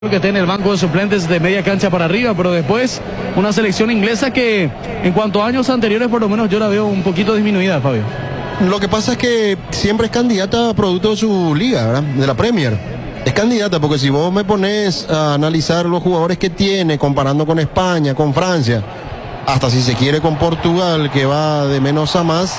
que esté en el banco de suplentes de media cancha para arriba, pero después una selección inglesa que en cuanto a años anteriores por lo menos yo la veo un poquito disminuida, Fabio. Lo que pasa es que siempre es candidata producto de su liga, ¿verdad? De la Premier. Es candidata porque si vos me pones a analizar los jugadores que tiene, comparando con España, con Francia, hasta si se quiere con Portugal, que va de menos a más,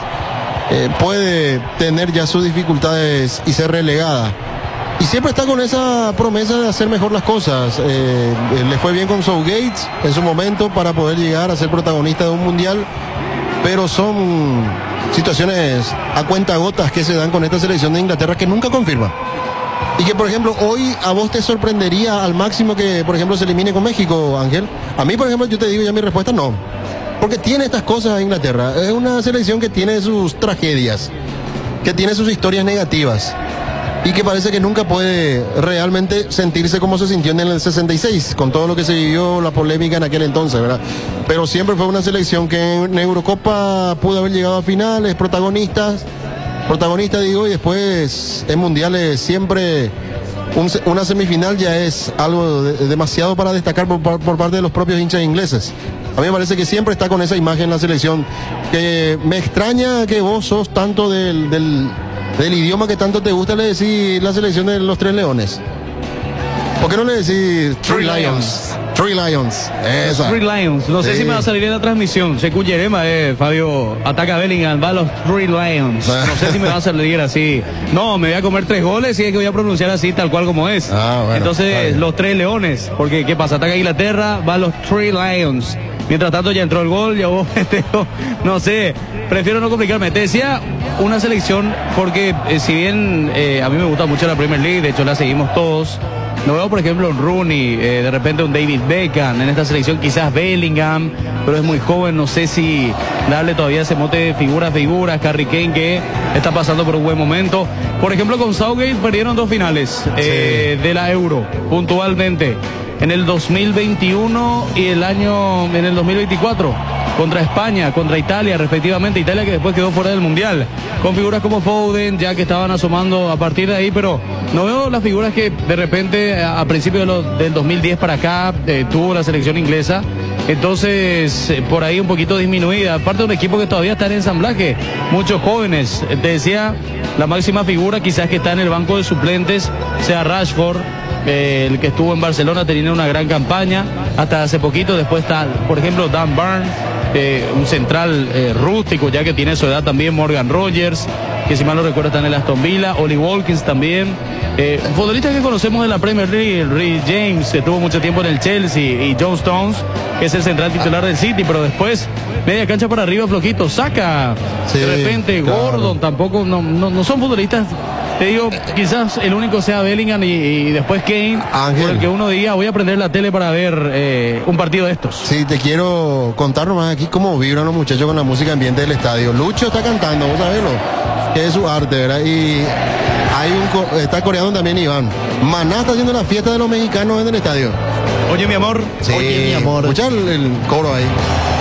puede tener ya sus dificultades y ser relegada. Y siempre está con esa promesa de hacer mejor las cosas. Le fue bien con Southgate en su momento para poder llegar a ser protagonista de un mundial, pero son situaciones a cuentagotas que se dan con esta selección de Inglaterra que nunca confirma. Y que, por ejemplo, hoy a vos te sorprendería al máximo que, por ejemplo, se elimine con México, Ángel. A mí, por ejemplo, yo te digo ya mi respuesta, no. Porque tiene estas cosas Inglaterra. Es una selección que tiene sus tragedias, que tiene sus historias negativas. Y que parece que nunca puede realmente sentirse como se sintió en el 66, con todo lo que se vivió, la polémica en aquel entonces, ¿verdad? Pero siempre fue una selección que en Eurocopa pudo haber llegado a finales, protagonista digo, y después en mundiales siempre una semifinal ya es algo demasiado para destacar por parte de los propios hinchas ingleses. A mí me parece que siempre está con esa imagen la selección, que me extraña que vos sos tanto del idioma que tanto te gusta, le decís la selección de los Tres Leones. ¿Por qué no le decís Three Lions? Three Lions, esa. Three Lions, no sé si me va a salir en la transmisión. Se cuyerema, Fabio, ataca a Bellingham, va a los Three Lions. No sé si me va a salir así. No, me voy a comer 3 goles y es que voy a pronunciar así tal cual como es. Bueno, entonces, los Tres Leones, porque ¿qué pasa? Ataca a Inglaterra, va a los Three Lions. Mientras tanto ya entró el gol, ya vos, no sé, prefiero no complicarme. Te decía una selección porque si bien a mí me gusta mucho la Premier League, de hecho la seguimos todos, no veo por ejemplo un Rooney, de repente un David Beckham en esta selección, quizás Bellingham, pero es muy joven, no sé si darle todavía ese mote de figuras, Harry Kane que está pasando por un buen momento. Por ejemplo con Southgate perdieron 2 finales de la Euro, puntualmente. En el 2021 y en el 2024, contra España, contra Italia respectivamente, Italia que después quedó fuera del Mundial, con figuras como Foden, ya que estaban asomando a partir de ahí, pero no veo las figuras que de repente a principios del 2010 para acá tuvo la selección inglesa, entonces por ahí un poquito disminuida, aparte de un equipo que todavía está en ensamblaje, muchos jóvenes, te decía, la máxima figura quizás que está en el banco de suplentes sea Rashford, el que estuvo en Barcelona teniendo una gran campaña hasta hace poquito. Después está, por ejemplo, Dan Burn, un central rústico ya que tiene su edad también, Morgan Rogers, que si mal no recuerdo está en el Aston Villa, Oli Watkins también, futbolistas que conocemos de la Premier League, Reece James, que estuvo mucho tiempo en el Chelsea, y John Stones, que es el central titular del City, pero después media cancha para arriba flojito, Saka, de repente claro. Gordon, tampoco, no son futbolistas. Te digo, quizás el único sea Bellingham y después Kane, Ángel, por el que uno diga, voy a prender la tele para ver un partido de estos. Sí, te quiero contar nomás aquí cómo vibran los muchachos con la música ambiente del estadio. Lucho está cantando, vamos a verlo, que es su arte, ¿verdad? Y está coreando también Iván. Maná está haciendo la fiesta de los mexicanos en el estadio. Oye, mi amor. Sí, oye, mi amor. Escucha el coro ahí.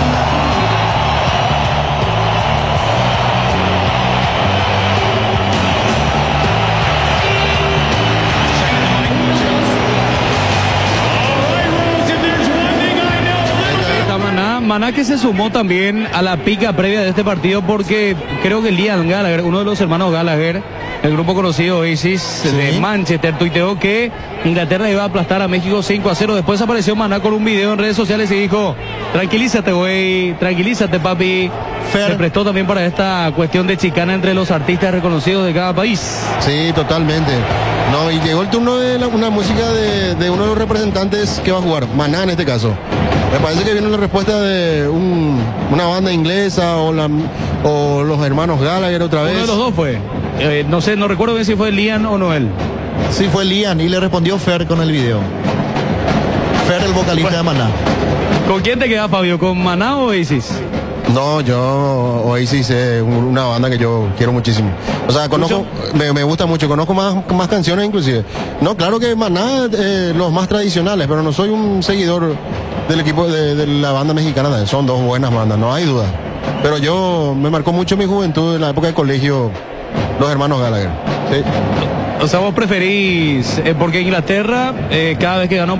Maná que se sumó también a la pica previa de este partido porque creo que Liam Gallagher, uno de los hermanos Gallagher, el grupo conocido Oasis de Manchester, tuiteó que Inglaterra iba a aplastar a México 5-0. Después apareció Maná con un video en redes sociales y dijo, tranquilízate güey, tranquilízate papi. Se prestó también para esta cuestión de chicana entre los artistas reconocidos de cada país. Sí, totalmente. No, y llegó el turno de una música de uno de los representantes que va a jugar, Maná en este caso. Me parece que viene la respuesta de una banda inglesa o los hermanos Gallagher otra vez. Uno de los dos fue. No recuerdo bien si fue Liam o Noel. Sí, fue Liam y le respondió Fer con el video. Fer, el vocalista de Maná. ¿Con quién te queda, Fabio? ¿Con Maná o Oasis? No, yo Oasis es una banda que yo quiero muchísimo. O sea, conozco, me gusta mucho, conozco más canciones inclusive. No, claro que Maná, los más tradicionales, pero no soy un seguidor del equipo de la banda mexicana. Son 2 buenas bandas, no hay duda. Pero me marcó mucho mi juventud en la época de colegio los hermanos Gallagher. Sí. O sea, vos preferís, porque Inglaterra, cada vez que ganó